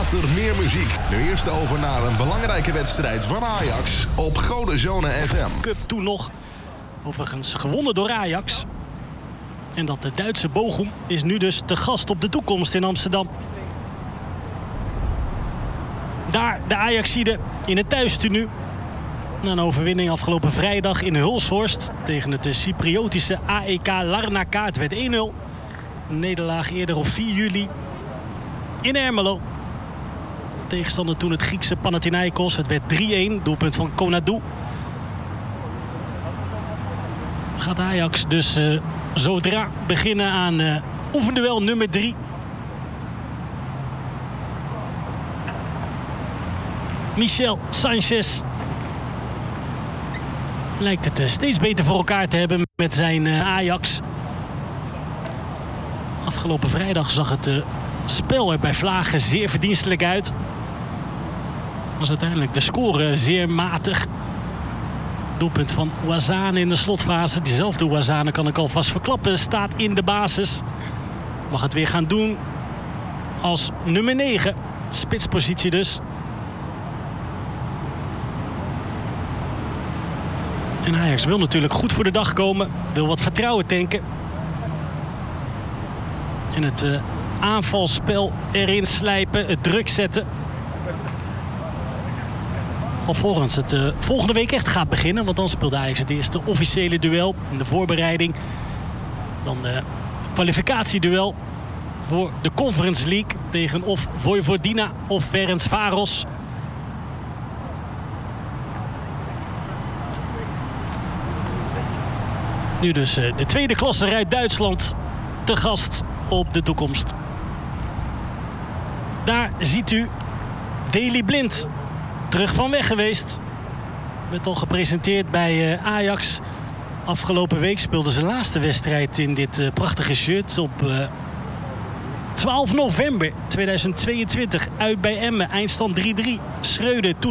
later meer muziek. Nu eerst over naar een belangrijke wedstrijd van Ajax op Godezone FM. Cup toen nog. Overigens gewonnen door Ajax. En dat de Duitse Bochum is nu dus te gast op de toekomst in Amsterdam. Daar de Ajaxiden in het thuistenu. Na een overwinning afgelopen vrijdag in Hulshorst tegen het Cypriotische AEK Larnaca. Het werd 1-0. Een nederlaag eerder op 4 juli in Ermelo. Tegenstander toen het Griekse Panathinaikos. Het werd 3-1, doelpunt van Konadu. Gaat Ajax dus zodra beginnen aan oefenduel nummer 3. Michel Sanchez lijkt het steeds beter voor elkaar te hebben met zijn Ajax. Afgelopen vrijdag zag het spel er bij Vlagen zeer verdienstelijk uit. Was uiteindelijk de score zeer matig. Doelpunt van Ouazzane in de slotfase. Diezelfde Ouazzane, kan ik alvast verklappen, staat in de basis. Mag het weer gaan doen als nummer 9. Spitspositie dus. En Ajax wil natuurlijk goed voor de dag komen. Wil wat vertrouwen tanken. En het aanvalspel erin slijpen. Het druk zetten. Alvorens het volgende week echt gaat beginnen. Want dan speelt Ajax het eerste officiële duel in de voorbereiding. Dan de kwalificatieduel voor de Conference League. Tegen of Vojvodina of Ferencváros. Nu dus de tweede klasser uit Duitsland te gast op de toekomst. Daar ziet u Daley Blind terug van weg geweest. Werd al gepresenteerd bij Ajax. Afgelopen week speelde zijn laatste wedstrijd in dit prachtige shirt op 12 november 2022 uit bij Emmen. Eindstand 3-3. Schreuder toen